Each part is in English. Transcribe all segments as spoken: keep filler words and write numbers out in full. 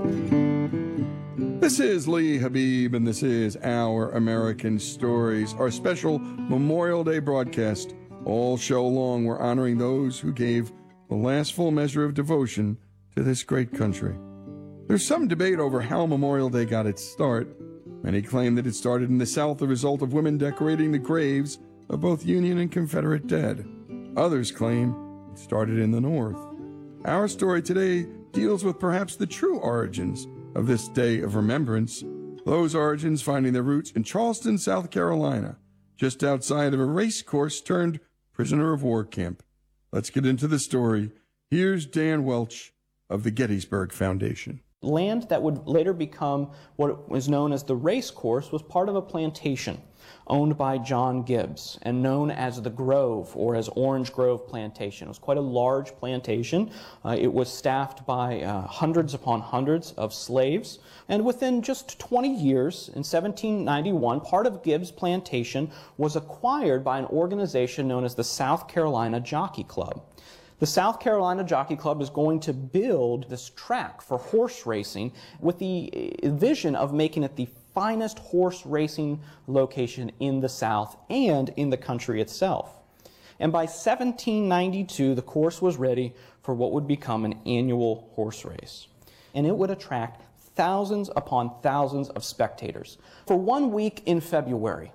This is Lee Habib, and this is Our American Stories, our special Memorial Day broadcast. All show long, we're honoring those who gave the last full measure of devotion to this great country. There's some debate over how Memorial Day got its start. Many claim that it started in the South, the result of women decorating the graves of both Union and Confederate dead. Others claim it started in the North. Our story today deals with perhaps the true origins of this day of remembrance, those origins finding their roots in Charleston, South Carolina, just outside of a race course turned prisoner of war camp. Let's get into the story. Here's Dan Welch of the Gettysburg Foundation. Land that would later become what was known as the race course was part of a plantation owned by John Gibbs and known as the Grove, or as Orange Grove Plantation. It was quite a large plantation. Uh, it was staffed by uh, hundreds upon hundreds of slaves. And within just twenty years, in seventeen ninety-one, part of Gibbs' plantation was acquired by an organization known as the South Carolina Jockey Club. The South Carolina Jockey Club is going to build this track for horse racing with the vision of making it the finest horse racing location in the South and in the country itself. And by seventeen ninety-two, the course was ready for what would become an annual horse race. And it would attract thousands upon thousands of spectators. For one week in February,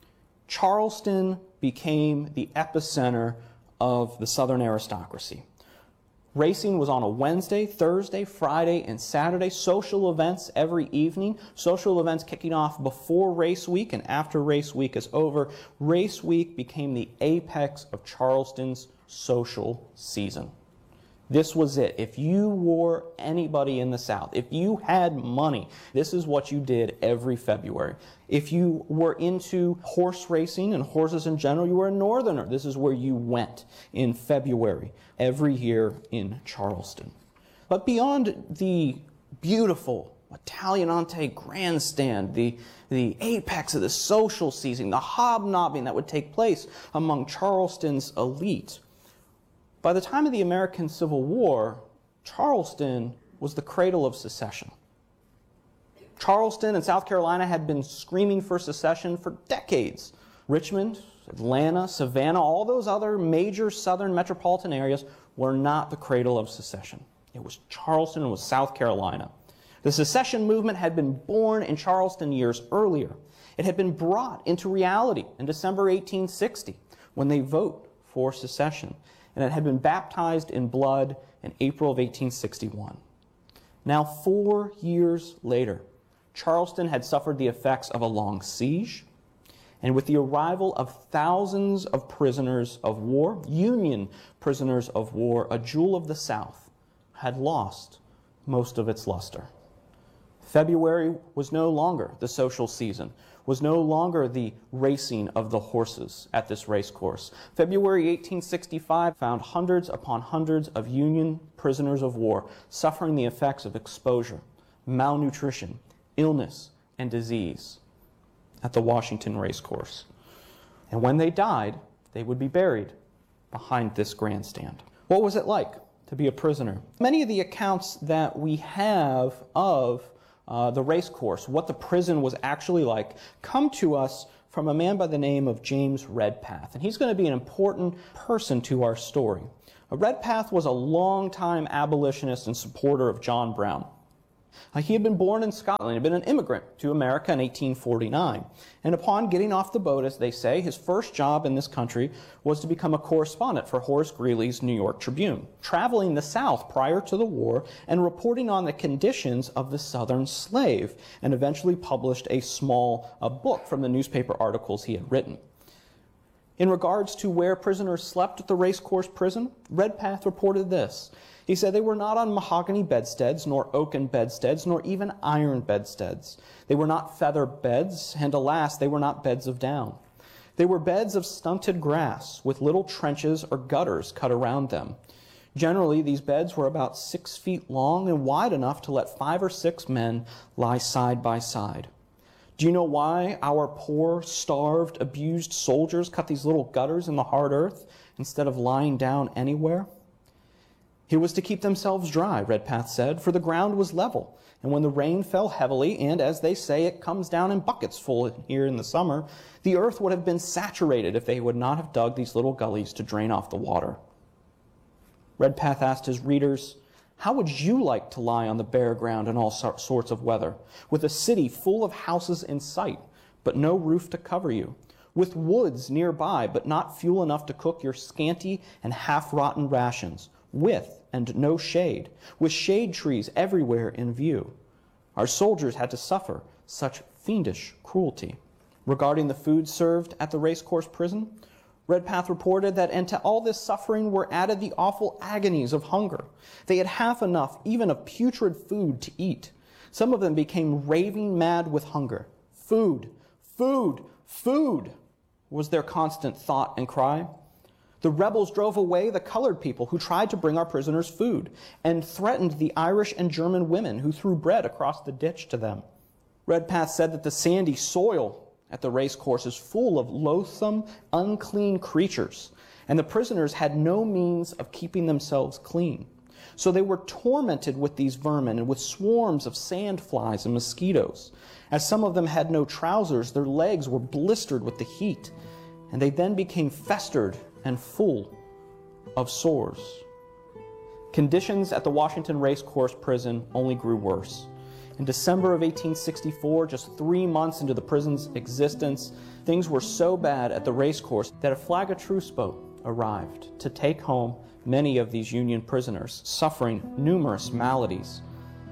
Charleston became the epicenter of the Southern aristocracy. Racing was on a Wednesday, Thursday, Friday, and Saturday. Social events every evening. Social events kicking off before race week and after race week is over. Race week became the apex of Charleston's social season. This was it. If you were anybody in the South, if you had money, this is what you did every February. If you were into horse racing and horses in general, you were a Northerner. This is where you went in February every year in Charleston. But beyond the beautiful Italianate grandstand, the, the apex of the social season, the hobnobbing that would take place among Charleston's elite, by the time of the American Civil War, Charleston was the cradle of secession. Charleston and South Carolina had been screaming for secession for decades. Richmond, Atlanta, Savannah, all those other major southern metropolitan areas were not the cradle of secession. It was Charleston, it was South Carolina. The secession movement had been born in Charleston years earlier. It had been brought into reality in December eighteen sixty when they vote for secession. And it had been baptized in blood in April of eighteen sixty-one. Now, four years later, Charleston had suffered the effects of a long siege, and with the arrival of thousands of prisoners of war, Union prisoners of war, a jewel of the South had lost most of its luster. February was no longer the social season, was no longer the racing of the horses at this race course. February eighteen sixty-five found hundreds upon hundreds of Union prisoners of war suffering the effects of exposure, malnutrition, illness, and disease at the Washington race course. And when they died, they would be buried behind this grandstand. What was it like to be a prisoner? Many of the accounts that we have of Uh, the race course, what the prison was actually like, come to us from a man by the name of James Redpath. And he's going to be an important person to our story. Uh, Redpath was a longtime abolitionist and supporter of John Brown. Uh, he had been born in Scotland, had been an immigrant to America in eighteen forty-nine. And upon getting off the boat, as they say, his first job in this country was to become a correspondent for Horace Greeley's New York Tribune, traveling the South prior to the war and reporting on the conditions of the Southern slave, and eventually published a small a book from the newspaper articles he had written. In regards to where prisoners slept at the racecourse prison, Redpath reported this. He said they were not on mahogany bedsteads, nor oaken bedsteads, nor even iron bedsteads. They were not feather beds, and alas, they were not beds of down. They were beds of stunted grass, with little trenches or gutters cut around them. Generally, these beds were about six feet long and wide enough to let five or six men lie side by side. Do you know why our poor, starved, abused soldiers cut these little gutters in the hard earth instead of lying down anywhere? It was to keep themselves dry, Redpath said, for the ground was level, and when the rain fell heavily, and as they say, it comes down in buckets full here in the summer, the earth would have been saturated if they would not have dug these little gullies to drain off the water. Redpath asked his readers, how would you like to lie on the bare ground in all sorts of weather, with a city full of houses in sight, but no roof to cover you, with woods nearby, but not fuel enough to cook your scanty and half-rotten rations, with and no shade, with shade trees everywhere in view? Our soldiers had to suffer such fiendish cruelty. Regarding the food served at the racecourse prison, Redpath reported that into all this suffering were added the awful agonies of hunger. They had half enough even of putrid food to eat. Some of them became raving mad with hunger. Food, food, food was their constant thought and cry. The rebels drove away the colored people who tried to bring our prisoners food and threatened the Irish and German women who threw bread across the ditch to them. Redpath said that the sandy soil at the race course is full of loathsome, unclean creatures, and the prisoners had no means of keeping themselves clean. So they were tormented with these vermin and with swarms of sand flies and mosquitoes. As some of them had no trousers, their legs were blistered with the heat, and they then became festered and full of sores. Conditions at the Washington Racecourse prison only grew worse. In December of eighteen sixty-four, just three months into the prison's existence, things were so bad at the racecourse that a flag of truce boat arrived to take home many of these Union prisoners, suffering numerous maladies.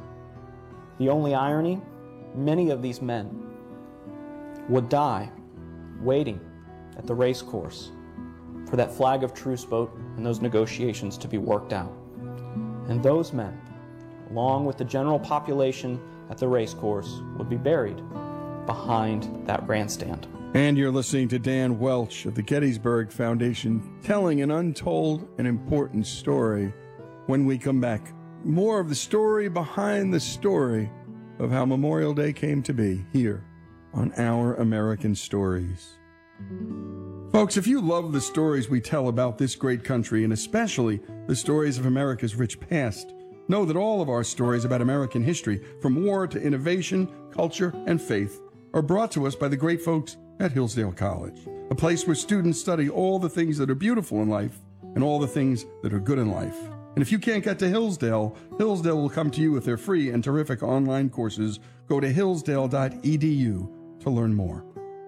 The only irony, many of these men would die waiting at the racecourse for that flag of truce boat and those negotiations to be worked out. And those men, along with the general population at the racecourse, would be buried behind that grandstand. And you're listening to Dan Welch of the Gettysburg Foundation telling an untold and important story. When we come back, more of the story behind the story of how Memorial Day came to be here on Our American Stories. Folks, if you love the stories we tell about this great country, and especially the stories of America's rich past, know that all of our stories about American history, from war to innovation, culture, and faith, are brought to us by the great folks at Hillsdale College, a place where students study all the things that are beautiful in life and all the things that are good in life. And if you can't get to Hillsdale, Hillsdale will come to you with their free and terrific online courses. Go to hillsdale dot e d u to learn more.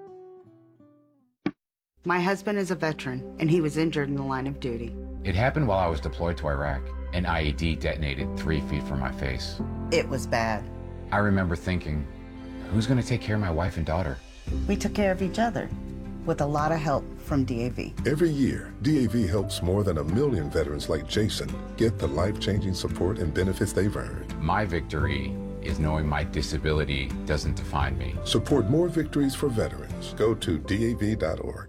My husband is a veteran, and he was injured in the line of duty. It happened while I was deployed to Iraq. An I E D detonated three feet from my face. It was bad. I remember thinking, who's going to take care of my wife and daughter? We took care of each other, with a lot of help from D A V. Every year, D A V helps more than a million veterans like Jason get the life-changing support and benefits they've earned. My victory is knowing my disability doesn't define me. Support more victories for veterans. Go to D A V dot org.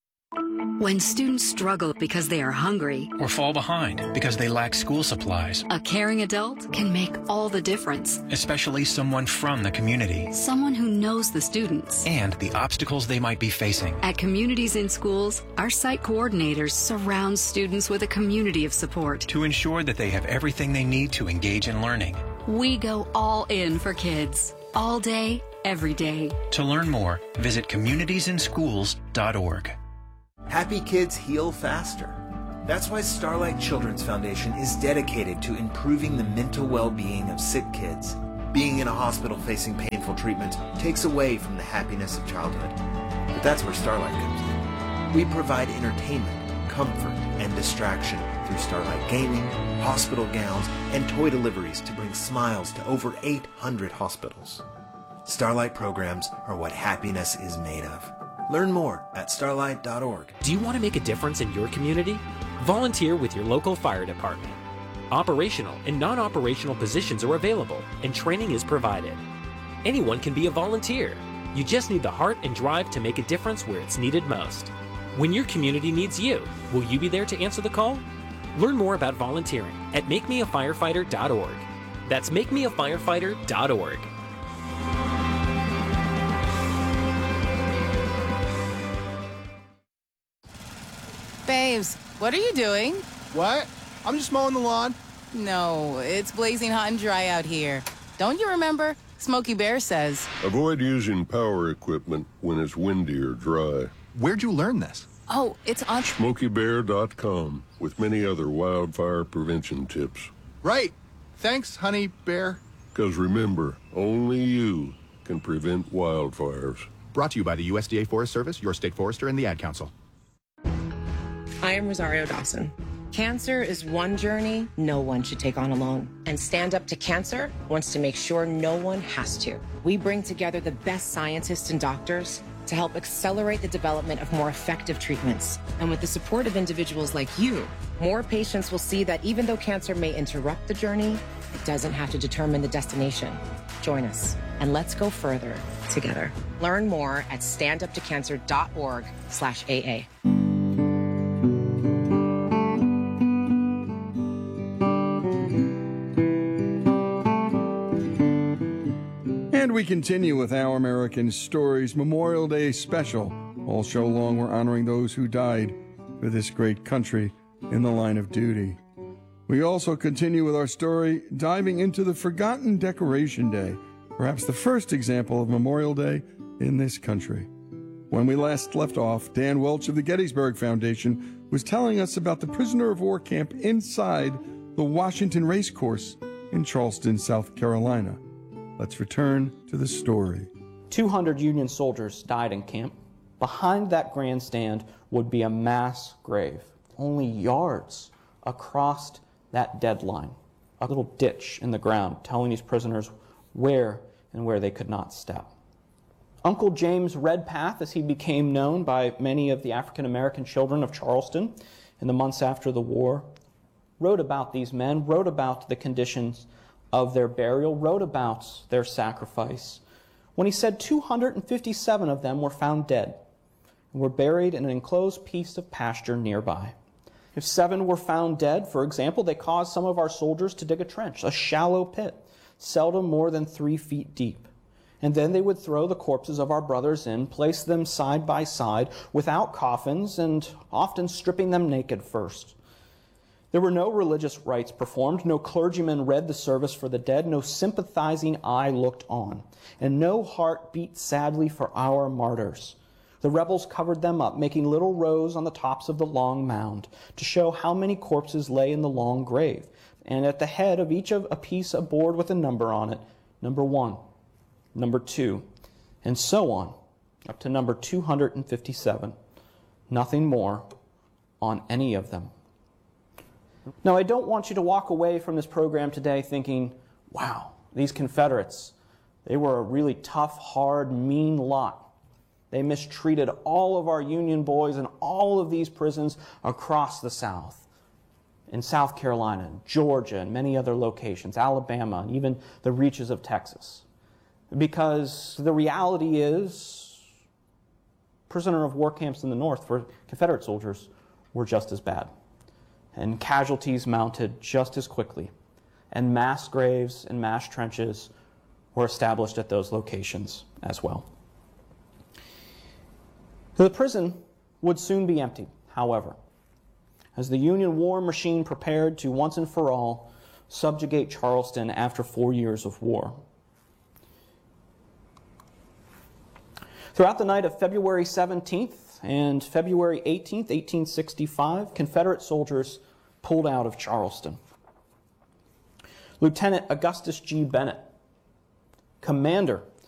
When students struggle because they are hungry or fall behind because they lack school supplies, a caring adult can make all the difference. Especially someone from the community. Someone who knows the students and the obstacles they might be facing. At Communities in Schools, our site coordinators surround students with a community of support to ensure that they have everything they need to engage in learning. We go all in for kids, all day, every day. To learn more, visit communities in schools dot org. Happy kids heal faster. That's why Starlight Children's Foundation is dedicated to improving the mental well-being of sick kids. Being in a hospital facing painful treatment takes away from the happiness of childhood. But that's where Starlight comes in. We provide entertainment, comfort, and distraction through Starlight gaming, hospital gowns, and toy deliveries to bring smiles to over eight hundred hospitals. Starlight programs are what happiness is made of. Learn more at starlight dot org. Do you want to make a difference in your community? Volunteer with your local fire department. Operational and non-operational positions are available, and training is provided. Anyone can be a volunteer. You just need the heart and drive to make a difference where it's needed most. When your community needs you, will you be there to answer the call? Learn more about volunteering at make me a firefighter dot org. That's make me a firefighter dot org. Babes, what are you doing? What? I'm just mowing the lawn. No, it's blazing hot and dry out here. Don't you remember? Smokey Bear says, avoid using power equipment when it's windy or dry. Where'd you learn this? oh, it's on Smokey Bear dot com, with many other wildfire prevention tips. Right. Thanks, Honey Bear. Because remember, only you can prevent wildfires. Brought to you by the U S D A Forest Service, your state forester, and the Ad Council. I am Rosario Dawson. Cancer is one journey no one should take on alone. And Stand Up to Cancer wants to make sure no one has to. We bring together the best scientists and doctors to help accelerate the development of more effective treatments. And with the support of individuals like you, more patients will see that even though cancer may interrupt the journey, it doesn't have to determine the destination. Join us and let's go further together. Learn more at stand up to cancer dot org slash A A. And we continue with Our American Stories Memorial Day special. All show long, we're honoring those who died for this great country in the line of duty. We also continue with our story, diving into the Forgotten Decoration Day, perhaps the first example of Memorial Day in this country. When we last left off, Dan Welch of the Gettysburg Foundation was telling us about the prisoner of war camp inside the Washington Race Course in Charleston, South Carolina. Let's return to the story. two hundred Union soldiers died in camp. Behind that grandstand would be a mass grave, only yards across that dead line. A little ditch in the ground telling these prisoners where and where they could not step. Uncle James Redpath, as he became known by many of the African American children of Charleston in the months after the war, wrote about these men, wrote about the conditions of their burial, wrote about their sacrifice, when he said two hundred fifty-seven of them were found dead and were buried in an enclosed piece of pasture nearby. If seven were found dead, for example, they caused some of our soldiers to dig a trench, a shallow pit, seldom more than three feet deep. And then they would throw the corpses of our brothers in, place them side by side without coffins, and often stripping them naked first. There were no religious rites performed, no clergyman read the service for the dead, no sympathizing eye looked on, and no heart beat sadly for our martyrs. The rebels covered them up, making little rows on the tops of the long mound to show how many corpses lay in the long grave, and at the head of each of a piece of board with a number on it, number one, number two, and so on, up to number two hundred fifty-seven. Nothing more on any of them. Now, I don't want you to walk away from this program today thinking, wow, these Confederates, they were a really tough, hard, mean lot. They mistreated all of our Union boys in all of these prisons across the South, in South Carolina, Georgia, and many other locations, Alabama, and even the reaches of Texas. Because the reality is, prisoner of war camps in the North for Confederate soldiers were just as bad. And casualties mounted just as quickly. And mass graves and mass trenches were established at those locations as well. The prison would soon be empty, however, as the Union war machine prepared to once and for all subjugate Charleston after four years of war. Throughout the night of February seventeenth and February eighteenth, eighteen sixty-five, Confederate soldiers pulled out of Charleston. Lieutenant Augustus G. Bennett, commander